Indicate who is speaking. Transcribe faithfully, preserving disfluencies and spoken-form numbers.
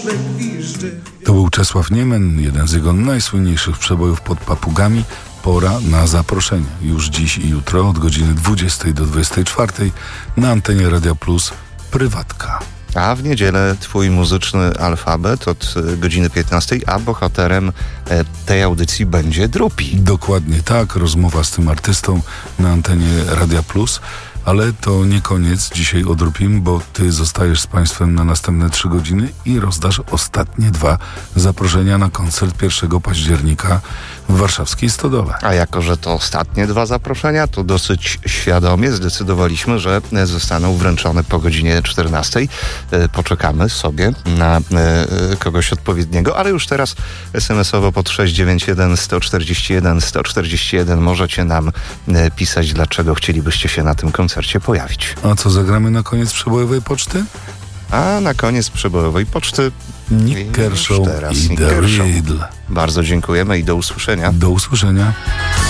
Speaker 1: głośne gwiżdy.
Speaker 2: To był Czesław Niemen, jeden z jego najsłynniejszych przebojów pod papugami. Pora na zaproszenie. Już dziś i jutro od godziny dwudziestej do dwudziestej czwartej na antenie Radia Plus Prywatka.
Speaker 3: A w niedzielę twój muzyczny alfabet od godziny piętnastej, a bohaterem tej audycji będzie Drupi.
Speaker 2: Dokładnie tak, rozmowa z tym artystą na antenie Radia Plus. Ale to nie koniec dzisiaj o Drupim, bo ty zostajesz z państwem na następne trzy godziny i rozdasz ostatnie dwa zaproszenia na koncert pierwszego października w warszawskiej Stodole.
Speaker 3: A jako, że to ostatnie dwa zaproszenia, to dosyć świadomie zdecydowaliśmy, że zostaną wręczone po godzinie czternastej. Poczekamy sobie na kogoś odpowiedniego, ale już teraz es em esowo pod sześć dziewięć jeden sto czterdzieści jeden sto czterdzieści jeden możecie nam pisać, dlaczego chcielibyście się na tym koncercie pojawić.
Speaker 2: A co zagramy na koniec przebojowej poczty?
Speaker 3: A na koniec przebojowej poczty
Speaker 2: Nick Kershaw i The Riddle.
Speaker 3: Bardzo dziękujemy i do usłyszenia.
Speaker 2: Do usłyszenia.